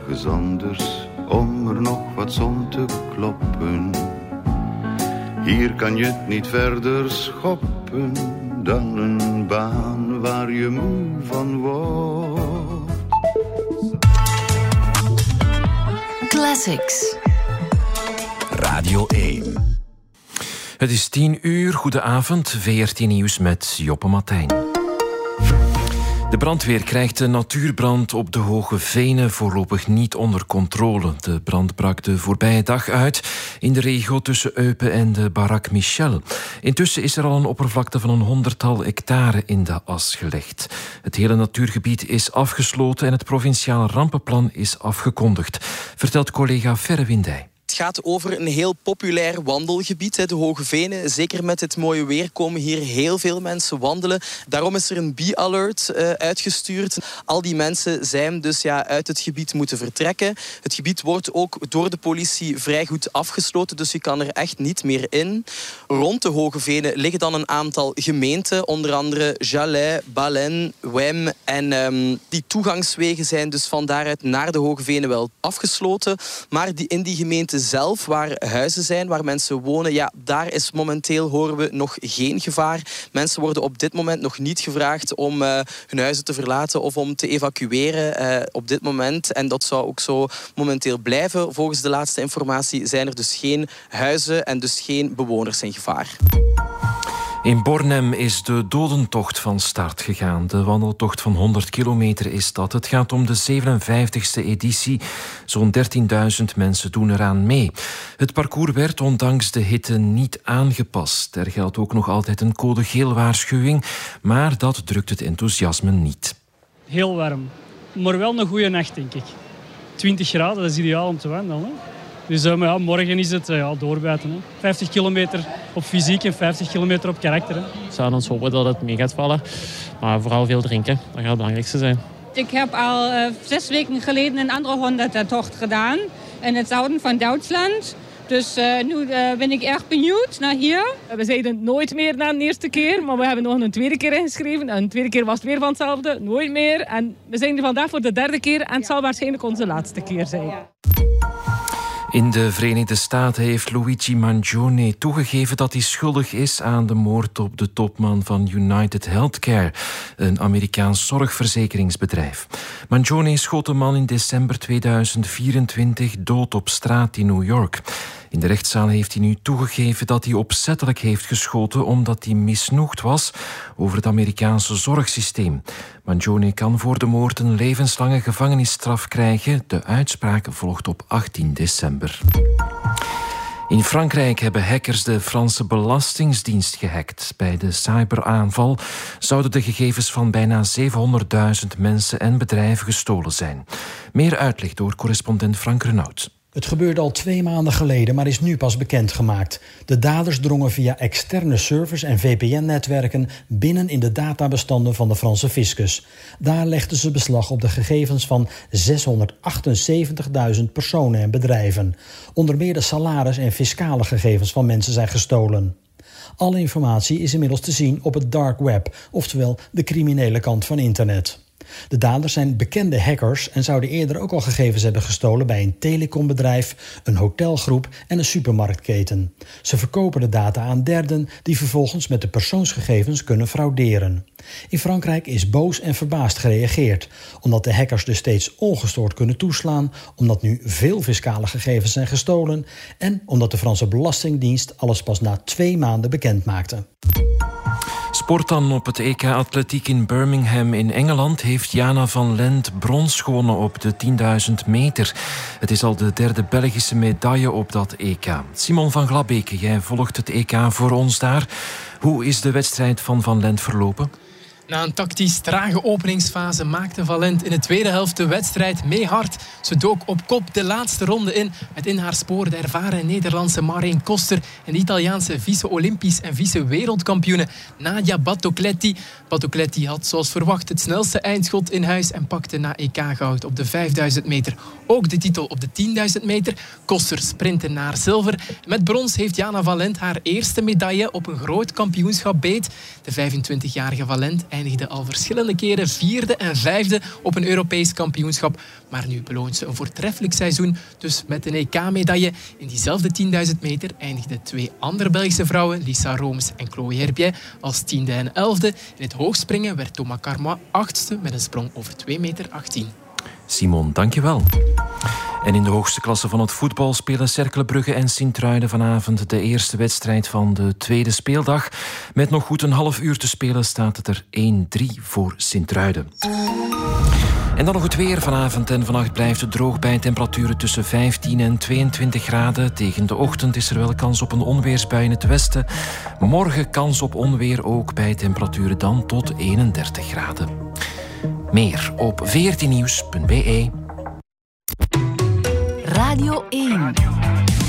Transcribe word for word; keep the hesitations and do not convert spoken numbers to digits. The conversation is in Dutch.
nergens anders om er nog wat zon te kloppen. Hier kan je het niet verder schoppen dan een baan waar je moe van wordt. Classics. Radio één. Het is tien uur, goedenavond, V R T Nieuws met Joppe Martijn. De brandweer krijgt de natuurbrand op de Hoge Venen voorlopig niet onder controle. De brand brak de voorbije dag uit in de regio tussen Eupen en de Barak Michel. Intussen is er al een oppervlakte van een honderdtal hectare in de as gelegd. Het hele natuurgebied is afgesloten en het provinciale rampenplan is afgekondigd, vertelt collega Verre Windij. Het gaat over een heel populair wandelgebied, de Hoge Venen. Zeker met het mooie weer komen hier heel veel mensen wandelen. Daarom is er een bee-alert uh, uitgestuurd. Al die mensen zijn dus ja, uit het gebied moeten vertrekken. Het gebied wordt ook door de politie vrij goed afgesloten, dus je kan er echt niet meer in. Rond de Hoge Venen liggen dan een aantal gemeenten, onder andere Jalais, Balen, Wem. En um, die toegangswegen zijn dus van daaruit naar de Hoge Venen wel afgesloten. Maar die, in die gemeenten zelf, waar huizen zijn, waar mensen wonen, ja, daar is momenteel, horen we, nog geen gevaar. Mensen worden op dit moment nog niet gevraagd om uh, hun huizen te verlaten of om te evacueren uh, op dit moment. En dat zou ook zo momenteel blijven. Volgens de laatste informatie zijn er dus geen huizen en dus geen bewoners in gevaar. In Bornem is de dodentocht van start gegaan. De wandeltocht van honderd kilometer is dat. Het gaat om de zevenenvijftigste editie. Zo'n dertienduizend mensen doen eraan mee. Het parcours werd ondanks de hitte niet aangepast. Er geldt ook nog altijd een code geel waarschuwing, maar dat drukt het enthousiasme niet. Heel warm, maar wel een goede nacht, denk ik. twintig graden, dat is ideaal om te wandelen, hè? Dus uh, maar ja, morgen is het uh, ja, doorbijten. Hè. vijftig kilometer op fysiek en vijftig kilometer op karakter. Hè. We zouden ons hopen dat het mee gaat vallen. Maar vooral veel drinken, dat gaat het belangrijkste zijn. Ik heb al uh, zes weken geleden een andere honderdtocht gedaan. In het zuiden van Duitsland. Dus uh, nu uh, ben ik erg benieuwd naar hier. We zeiden nooit meer na de eerste keer. Maar we hebben nog een tweede keer ingeschreven. En de tweede keer was het weer van hetzelfde. Nooit meer. En we zijn er vandaag voor de derde keer. En het zal waarschijnlijk onze laatste keer zijn. Ja. In de Verenigde Staten heeft Luigi Mangione toegegeven dat hij schuldig is aan de moord op de topman van United Healthcare, een Amerikaans zorgverzekeringsbedrijf. Mangione schoot de man in december tweeduizend vierentwintig dood op straat in New York. In de rechtszaal heeft hij nu toegegeven dat hij opzettelijk heeft geschoten omdat hij misnoegd was over het Amerikaanse zorgsysteem. Mangione kan voor de moord een levenslange gevangenisstraf krijgen. De uitspraak volgt op achttien december. In Frankrijk hebben hackers de Franse Belastingdienst gehackt. Bij de cyberaanval zouden de gegevens van bijna zevenhonderdduizend mensen en bedrijven gestolen zijn. Meer uitleg door correspondent Frank Renaud. Het gebeurde al twee maanden geleden, maar is nu pas bekendgemaakt. De daders drongen via externe servers en V P N-netwerken binnen in de databestanden van de Franse fiscus. Daar legden ze beslag op de gegevens van zeshonderdachtenzeventigduizend personen en bedrijven. Onder meer de salaris- en fiscale gegevens van mensen zijn gestolen. Alle informatie is inmiddels te zien op het dark web, oftewel de criminele kant van internet. De daders zijn bekende hackers en zouden eerder ook al gegevens hebben gestolen bij een telecombedrijf, een hotelgroep en een supermarktketen. Ze verkopen de data aan derden die vervolgens met de persoonsgegevens kunnen frauderen. In Frankrijk is boos en verbaasd gereageerd, omdat de hackers dus steeds ongestoord kunnen toeslaan, omdat nu veel fiscale gegevens zijn gestolen en omdat de Franse Belastingdienst alles pas na twee maanden bekend maakte. Sport dan op het E K Atletiek in Birmingham in Engeland heeft Jana van Lent brons gewonnen op de tienduizend meter. Het is al de derde Belgische medaille op dat E K. Simon van Glabeke, jij volgt het E K voor ons daar. Hoe is de wedstrijd van Van Lent verlopen? Na een tactisch trage openingsfase maakte Van Lent in de tweede helft de wedstrijd mee hard. Ze dook op kop de laatste ronde in, met in haar spoor de ervaren Nederlandse Marijn Koster en de Italiaanse vice-Olympisch en vice-wereldkampioene Nadia Battocletti. Battocletti had zoals verwacht het snelste eindschot in huis en pakte na E K-goud op de vijfduizend meter ook de titel op de tienduizend meter. Koster sprintte naar zilver. Met brons heeft Jana van Lent haar eerste medaille op een groot kampioenschap beet. De vijfentwintigjarige Van Lent eindigde al verschillende keren vierde en vijfde op een Europees kampioenschap. Maar nu beloont ze een voortreffelijk seizoen, dus met een E K-medaille. In diezelfde tienduizend meter eindigden twee andere Belgische vrouwen, Lisa Rooms en Chloé Herbiet, als tiende en elfde. In het hoogspringen werd Thomas Carmois achtste met een sprong over twee meter achttien. Simon, dankjewel. En in de hoogste klasse van het voetbal spelen Cercle Brugge en Sint-Truiden vanavond de eerste wedstrijd van de tweede speeldag. Met nog goed een half uur te spelen staat het er één drie voor Sint-Truiden. En dan nog het weer. Vanavond en vannacht blijft het droog bij temperaturen tussen vijftien en tweeëntwintig graden. Tegen de ochtend is er wel kans op een onweersbui in het westen. Morgen kans op onweer ook bij temperaturen dan tot eenendertig graden. Meer op veertien nieuws punt be. Radio één.